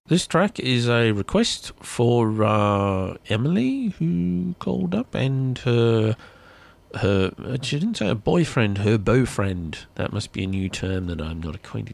This track is a request for Emily, who called up, and her she didn't say a boyfriend, her beaufriend. That must be a new term that I'm not acquainted